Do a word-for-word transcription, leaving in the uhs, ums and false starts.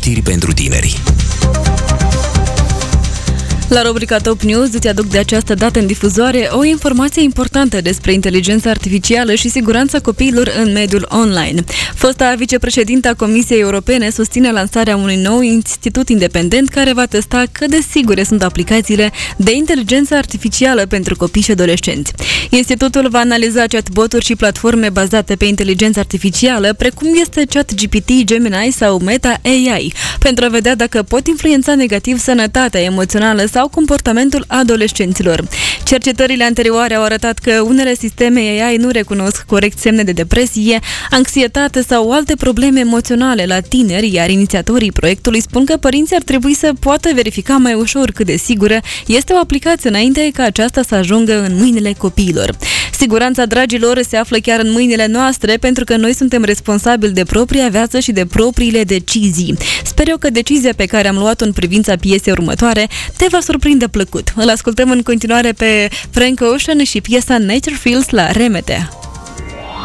știri pentru tineri. La rubrica Top News îți aduc de această dată în difuzoare o informație importantă despre inteligența artificială și siguranța copiilor în mediul online. Fosta vicepreședinta Comisiei Europene susține lansarea unui nou institut independent care va testa cât de sigure sunt aplicațiile de inteligență artificială pentru copii și adolescenți. Institutul va analiza chatboturi și platforme bazate pe inteligență artificială, precum este ChatGPT, Gemini sau Meta A I, pentru a vedea dacă pot influența negativ sănătatea emoțională sau comportamentul adolescenților. Cercetările anterioare au arătat că unele sisteme A I nu recunosc corect semne de depresie, anxietate sau alte probleme emoționale la tineri, iar inițiatorii proiectului spun că părinții ar trebui să poată verifica mai ușor cât de sigură este o aplicație înainte ca aceasta să ajungă în mâinile copiilor. Siguranța, dragilor, se află chiar în mâinile noastre, pentru că noi suntem responsabili de propria viață și de propriile decizii. Sper eu că decizia pe care am luat-o în privința piesei următoare te va surprinde plăcut. Îl ascultăm în continuare pe Frank Ocean și piesa Nature Feels la Remete.